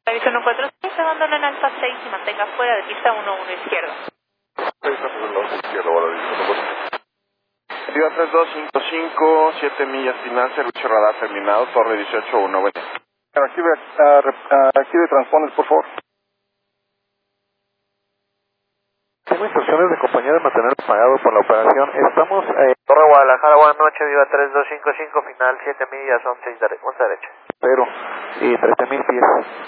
Aviso 146, abandono en Alfa 6 y mantenga fuera de pista 11 izquierda. 6 a el 11 izquierda, ahora Viva 3255, 7 millas final, servicio radar terminado, torre 181, bueno. Active transponders, por favor. Tengo instrucciones de compañía de mantener pagado por la operación. Estamos Torre Guadalajara, buenas noches, Viva 3255, final 7 millas, 11 derecha. pero y 13,000 pies.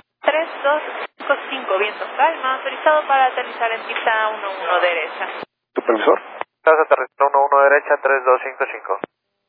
3255, viento calma, autorizado para aterrizar en pista 11 derecha. Supervisor. Estás aterrizando 11 derecha, 3255.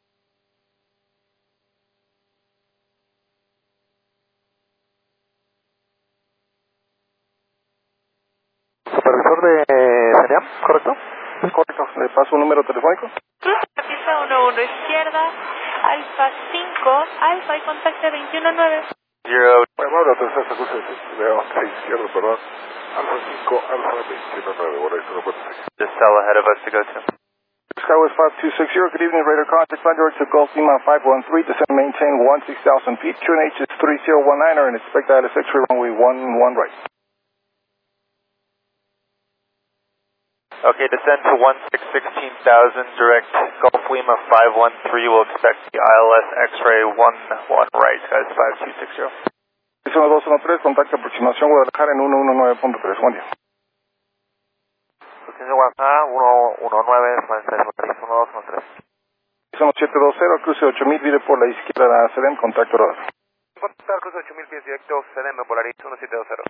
Supervisor de Seriam, ¿correcto? Correcto. ¿Le paso un número telefónico? Pista 11 izquierda, Alfa 5, Alfa y contacte 219. Bueno, ahora tercera curso de 11 izquierda, perdón. Alfa 5, Alfa 219, ahora eso no puede ser. Just tell ahead of us to go to. Skywest 5260, good evening, radar contact, flight direct to Gulf Lima 513, descend maintain 16,000 feet, QNH is 3019er, and expect ILS X-ray runway 11 right. Okay, descend to 16,000, direct Gulf Lima 513, we'll expect the ILS X-ray 11 right, guys, 5260. 1213, contacto aproximación Guadalajara en 119.3, buen día. Guadalajara, 119, 1213. 1720, cruce 8000, vire por la izquierda, Serem, contacto radar. Contactar cruce 8000 pies directo, CDM, Polaris 1720.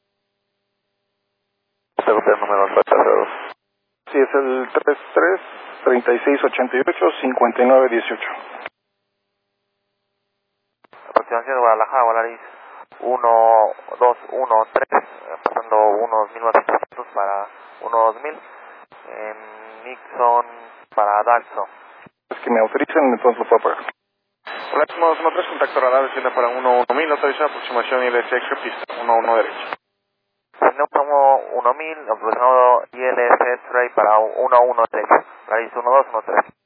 Segunda número alfa. Sí, es el 33-3688-5918. Aproximación de Guadalajara, Polaris 1213, pasando unos 1900 para 12000, Nixon para Dalson. Es que me autoricen, entonces lo puedo pagar. Máximo 213, contacto radar, desciende para 11000, autorizada aproximación ILS X-ray, pista 11 derecha. Tenemos como 1000, aproximado ILS X-ray para 11 derecha, Polaris 1213.